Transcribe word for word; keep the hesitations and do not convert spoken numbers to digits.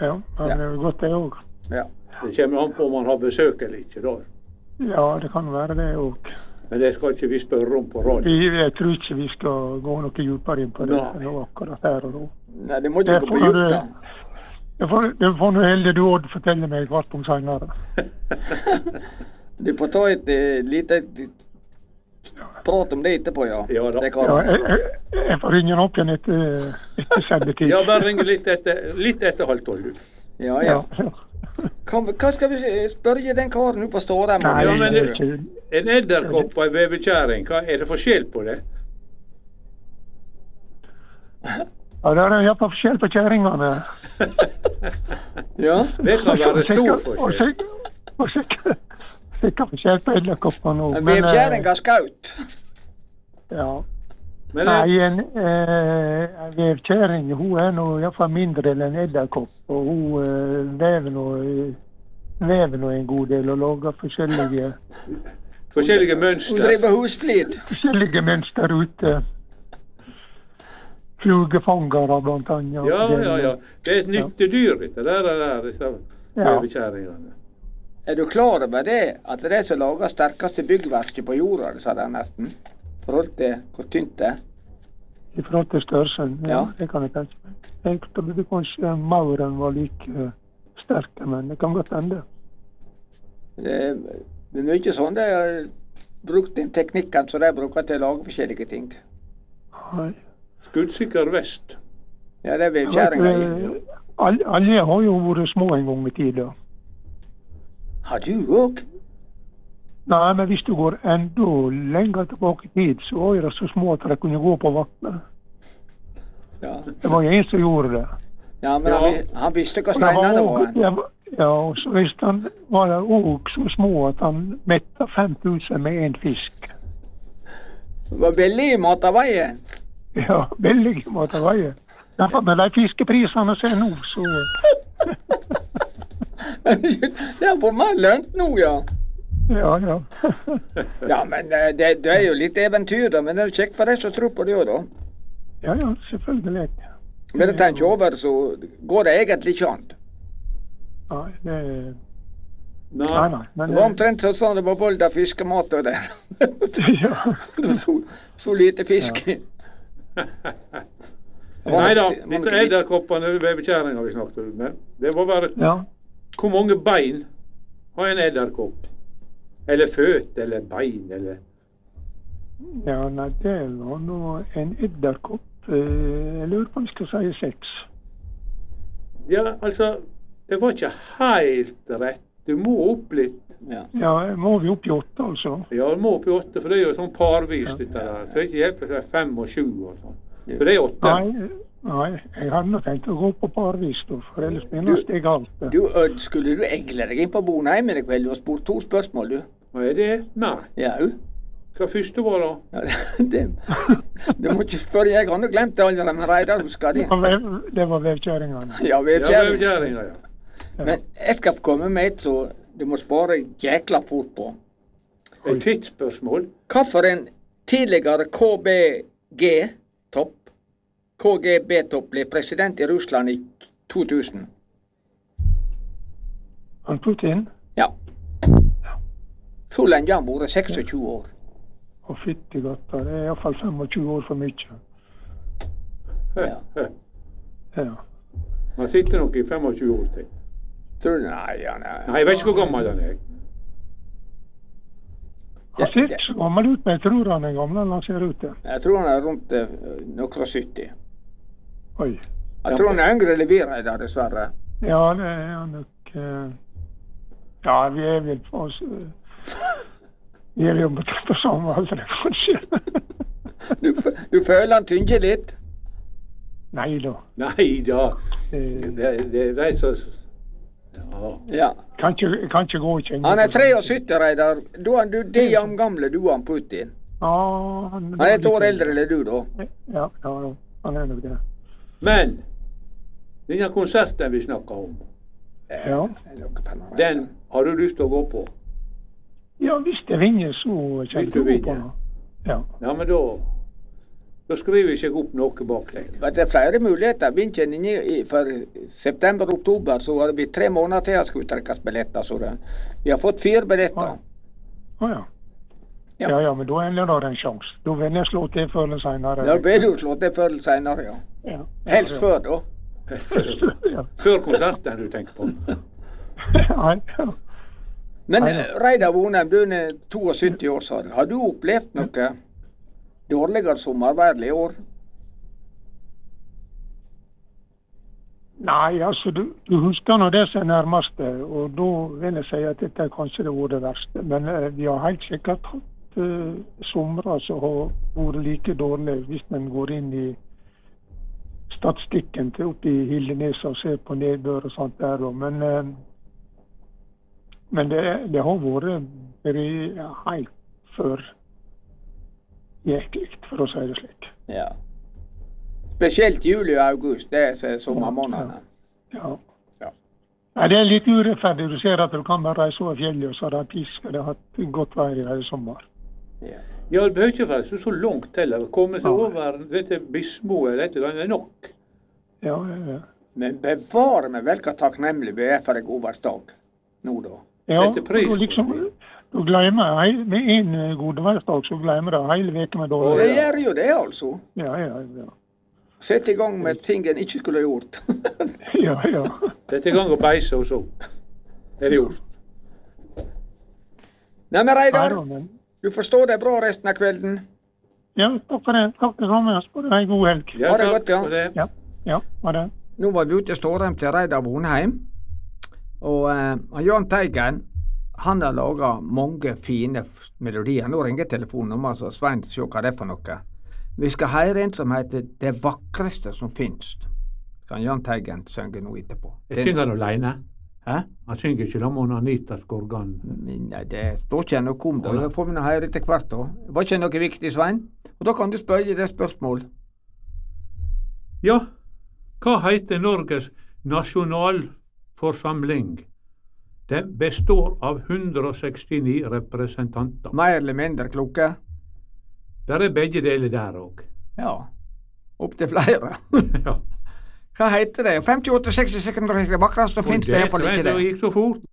Ja, det Ja. er godt det også. Ja. Det kommer an på om man har besøk eller ikke da. Ja, det kan være det også. Men det skal ikke vi spørre om på radio. Vi, jeg tror ikke vi skal gå noe dypere inn på det Nei. nå akkurat her og nå. Nei, det må ikke Det gå får på djup, du- da. Det får, det får nå heller du Odd fortelle meg hvert om senere. Du får ta et eh, lite prat om det etterpå, ja. Ja da. Det kan Ja, jeg. jeg, jeg, jeg får ringe han opp igjen etter, etter sendetid. Ja, bare ringe litt etter, litt etter halv tolv. du. Ja, ja. ja. Hva, hva skal vi si- spørre den karen nå på Stårheim? Nei, Ja, men det er det- ikke... En edderkopp og en vevekjæring, hva er det forskjell på det? Ja, det er iallfall forskjell på kjerringene. Ja. Det kan være stor Og forskjell. sikkert- og sikkert sikkert forskjell på edderkoppene òg. En vevkjerringa skaut. Ja. Men Nei, eh, en, eh, en vevkjerring hun er nå iallfall mindre enn en edderkopp. Og hun eh, vever nå vever nå en god del og lager forskjellige, forskjellige Hun mønster. driver husflid. forskjellige mønster ute. Flugefangere blant annet. Ja, ja, ja. Det er et nyttedyr, dette der, der, der disse Ja. vevekjæringene. Er du klar over det, at det er det som lager sterkeste byggverket på jorda, sa de nesten? I forhold til hvor tynt det er. I forhold til størrelsen. Ja, Ja. det kan jeg tenke meg. Jeg trodde kanskje mauren var like eh, sterk, men det kan godt hende. Det er det er mye sånn de har brukt den teknikken som de bruker til å lage forskjellige ting. Nei. Skuddsikker vest. Ja, det er vevkjerringa i. Eh, Alle, alle har jo vært små en gang i tida. Har du òg? Nei, men hvis du går enda lenger tilbake i tid, så var de så små at de kunne gå på vannet. Ja. Det var en som gjorde det. Ja, men Ja. Han, vis- han visste hva Og det var steinene også- var. det var- Ja, og så visste han var det òg så små at han metta fem tusen med én fisk. Det var billig mat av veien. Ja, veldig måte å veie. Derfor med de fiskeprisene som er nå, så Det er på meg lønt nå, ja. ja, ja. Ja, men eh, det, det er jo litt eventyr, da. Men det er jo kjekt for deg som tror på det òg, da. Ja, ja, selvfølgelig. Men jeg tenker over, så går det egentlig ikke an. Nei, det Nei. Nei, nei. Men Det var omtrent sånn det var Volda fiskemat og der. ja. Det var så, så lite fisk. Nei da, disse edderkoppene og vevekjæringer vi snakket om. Det må være ja. hvor mange bein har en edderkopp? Eller føt, eller bein, eller Ja, nei, det var nå en edderkopp. eh, Jeg lurer på om jeg skal si seks. Ja, altså, det var ikke helt rett. Du må opp litt. Ja. Ja, må vi opp i åtte, altså? Ja, du må opp i åtte, for det er jo sånn parvis, dette der. Så det er ikke hjelp å si fem og sju og sånn. For det er åtte. Nei, nei, jeg hadde nå tenkt å gå på parvis, da, for ellers begynner Du- det galt. det. Du, Ødd, skulle du egle deg inn på Bonheim i kveld og spurt to spørsmål, du? Hva er det? Nei. Ja, jo. Hva første var da? Ja, det, det, du må ikke spørre, jeg har nå glemt det alle, men Reidar husker det. Det var vev- Det var vevkjæringene. Ja, Ja, vevkjerring. vevkjæringer, ja. Men jeg skal komme med et så du må spare jækla fort på. Et tidsspørsmål. Hvorfor en tidligere K B G-topp K G B-topp ble president i Russland i to tusen? Han Putin Ja. Så lenge har han vært seksogtjue år. og fytti godt, det er iallfall tjuefem år for mye. Ja. Ja. Han sitter nok i tjuefem år til. Tror du? Nei, han er Nei, jeg vet ikke hvor gammel han er. Han ser ikke så gammel ut, men jeg tror han er gammel enn han ser ut til. Jeg tror han er rundt eh, noen og sytti. Oi. Jeg tror han er yngre enn Levireidar, dessverre. Ja, det er han nok eh, Ja, vi er vel på oss eh, Vi er jo på samme alder, kanskje. Du, du føler han tynger litt? Nei da. Nei da. Eh, Det, det er de som Ja. Ja. Kan ikke, kan ikke gå og kjenne Han er på det. syttito, Reidar. Da er du de om gamle, du og han Putin. Ja, han, Han er et år eldre enn du, da. Ja, ja, ja, han er nok det. Men denne konserten vi snakker om, Ja. den har du lyst til å gå på? Ja, hvis det vinner, så Hvis kjenner du du på vinner. det. Ja. Ja, men da Da skriver jeg ikke opp noe baklengs. Men det er flere muligheter. Begynte i, i for september-oktober, så har det blitt tre måneder til at skulle trekkes billetter. Så det, vi har fått fire billetter. Å ja. Ja. Ja, ja, men da er det en sjanse. Da vil jeg slå til før eller senere. Da vil du slå til før eller senere, ja. Ja. Helst før, da. Ja. Før konserten du tenker på. Nei, ja. Men Nei, da. Reidar Vonheim, du er syttito år, sa du. Har du opplevd noe dårligere sommervær i år? Nei, altså, du, du husker nå det som er nærmeste, og da vil jeg si at dette er kanskje det var det verste. Men eh, vi har helt sikkert hatt eh, somre som har vært like dårlige hvis man går inn i statistikken til oppe i Hildenes og ser på nedbør og sånt der. Og, men eh, men det, det har vært very, helt før jækligt, for å si det slik. Ja. Spesielt juli og august, det er sommermånedene. Ja. Ja. Nei, det er litt urettferdig. Du ser at du kan bare reise over fjellet, og så har det pisk, og det har hatt godt vær i hele sommer. Ja. Ja, det behøver ikke være så langt til å komme seg over dette Bismoe. Dette er nok. Ja, ja, ja. Men bevare meg vel hva takknemlig vi er for en godværsdag nå da. Ja, Sette pris på du liksom, du glemmer, hei- med en godværsdag, så glemmer du hele veken med dårlig. Det gjør jo det, altså. Ja, ja, ja. Sette i gang med ting en ikke skulle ha gjort. Ja, ja. Dette er gang å beise og så. Er det gjort? Nei, men Reidar, Ja, men- du forstår deg bra resten av kvelden. Ja, takk for det. Takk det samme. Spør deg en god helg. Ja, Ha det takk godt, ja. for det. Ja, ja, ha det. Nå var vi ute i Stårheim til Reidar Vonheim, og eh, Jahn Teigen, han har laget mange fine melodier. Nå ringer telefonen om altså Svein til å se hva det er for noe. Vi skal høre en som heter Det vakreste som finnes. Kan Jahn Teigen synge nå etterpå. Jeg synger alene. Hæ? Han synger ikke sammen med Anita Skorgan. Men nei, det står ikke noe om det. Det får vi nå høre etter hvert da. Var ikke noe viktig, Svein? Og da kan du spørre det spørsmål. Ja, hva heter Norges nasjonalforsamling? Den består av hundre og sekstini representanter. Mer eller mindre kloke? Der er begge deler der òg. Ja. Opp til flere. Ja. Hva heter det? femtiåtte seksti sekunder, det vakreste finnes det iallfall ikke det. Det gikk så fort.